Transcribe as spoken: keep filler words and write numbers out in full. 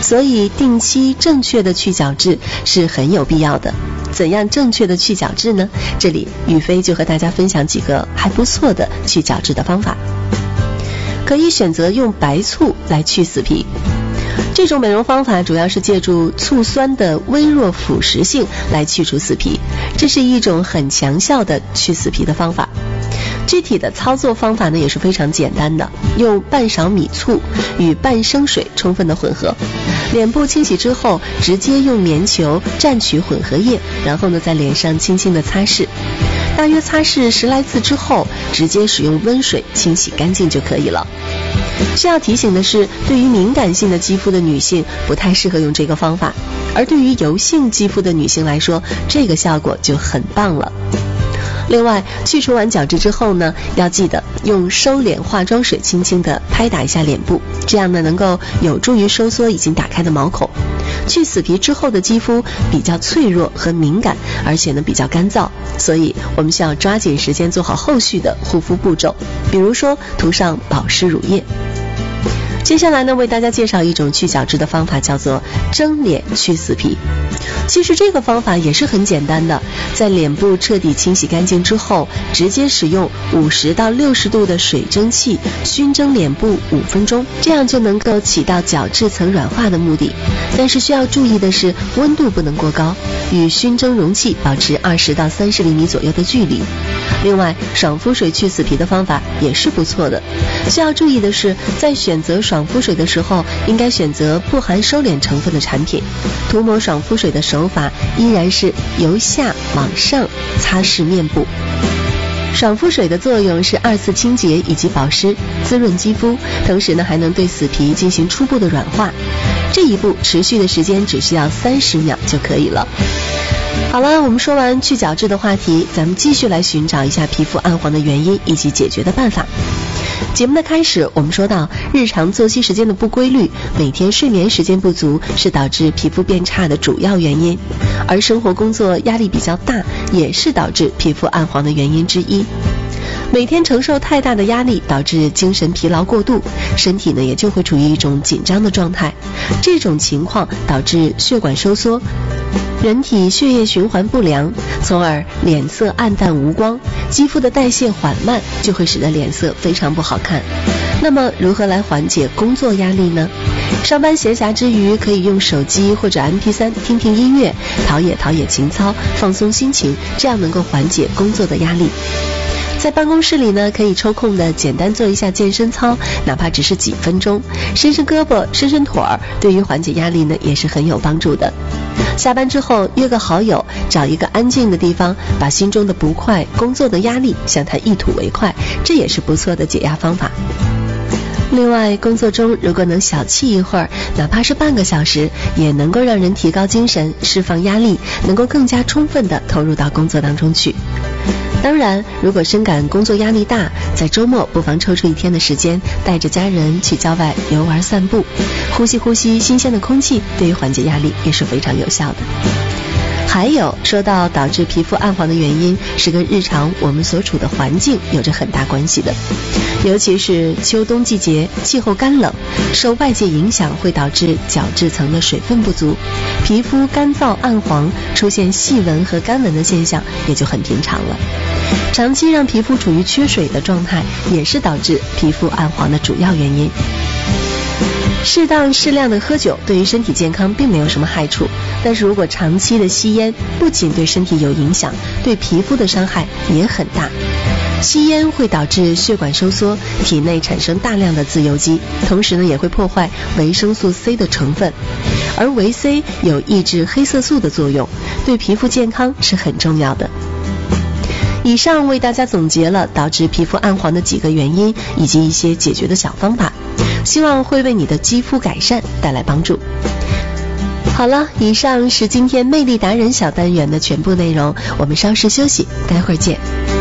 所以定期正确的去角质是很有必要的。怎样正确的去角质呢？这里雨飞就和大家分享几个还不错的去角质的方法。可以选择用白醋来去死皮，这种美容方法主要是借助醋酸的微弱腐蚀性来去除死皮，这是一种很强效的去死皮的方法。具体的操作方法呢也是非常简单的，用半勺米醋与半升水充分的混合，脸部清洗之后直接用棉球蘸取混合液，然后呢在脸上轻轻的擦拭，大约擦拭十来次之后，直接使用温水清洗干净就可以了。需要提醒的是，对于敏感性的肌肤的女性不太适合用这个方法，而对于油性肌肤的女性来说，这个效果就很棒了。另外，去除完角质之后呢，要记得用收脸化妆水轻轻的拍打一下脸部，这样呢能够有助于收缩已经打开的毛孔。去死皮之后的肌肤比较脆弱和敏感，而且呢比较干燥，所以我们需要抓紧时间做好后续的护肤步骤，比如说涂上保湿乳液。接下来呢，为大家介绍一种去角质的方法，叫做蒸脸去死皮。其实这个方法也是很简单的，在脸部彻底清洗干净之后，直接使用五十到六十度的水蒸气熏蒸脸部五分钟，这样就能够起到角质层软化的目的。但是需要注意的是，温度不能过高，与熏蒸容器保持二十到三十厘米左右的距离。另外，爽肤水去死皮的方法也是不错的。需要注意的是，在选择爽肤水的时候，应该选择不含收敛成分的产品。涂抹爽肤水的手法依然是由下往上擦拭面部。爽肤水的作用是二次清洁以及保湿，滋润肌肤，同时呢还能对死皮进行初步的软化。这一步持续的时间只需要三十秒就可以了。好了，我们说完去角质的话题，咱们继续来寻找一下皮肤暗黄的原因以及解决的办法。节目的开始，我们说到日常作息时间的不规律，每天睡眠时间不足是导致皮肤变差的主要原因，而生活工作压力比较大也是导致皮肤暗黄的原因之一。每天承受太大的压力，导致精神疲劳过度，身体呢也就会处于一种紧张的状态。这种情况导致血管收缩，人体血液循环不良，从而脸色暗淡无光，肌肤的代谢缓慢，就会使得脸色非常不好看。那么如何来缓解工作压力呢？上班闲暇之余，可以用手机或者 M P 三 听听音乐，陶冶陶冶情操，放松心情，这样能够缓解工作的压力。在办公室里呢，可以抽空的简单做一下健身操，哪怕只是几分钟，伸伸胳膊伸伸腿儿，对于缓解压力呢也是很有帮助的。下班之后约个好友，找一个安静的地方，把心中的不快、工作的压力向它一吐为快，这也是不错的解压方法。另外，工作中如果能小憩一会儿，哪怕是半个小时，也能够让人提高精神，释放压力，能够更加充分地投入到工作当中去。当然，如果深感工作压力大，在周末不妨抽出一天的时间，带着家人去郊外游玩散步，呼吸呼吸新鲜的空气，对于缓解压力也是非常有效的。还有，说到导致皮肤暗黄的原因，是跟日常我们所处的环境有着很大关系的。尤其是秋冬季节，气候干冷，受外界影响会导致角质层的水分不足，皮肤干燥暗黄，出现细纹和干纹的现象也就很平常了。长期让皮肤处于缺水的状态，也是导致皮肤暗黄的主要原因。适当适量的喝酒对于身体健康并没有什么害处，但是如果长期的吸烟，不仅对身体有影响，对皮肤的伤害也很大。吸烟会导致血管收缩，体内产生大量的自由基，同时呢也会破坏维生素 C 的成分，而维 C 有抑制黑色素的作用，对皮肤健康是很重要的。以上为大家总结了导致皮肤暗黄的几个原因，以及一些解决的小方法，希望会为你的肌肤改善带来帮助。好了，以上是今天魅力达人小单元的全部内容，我们稍事休息，待会儿见。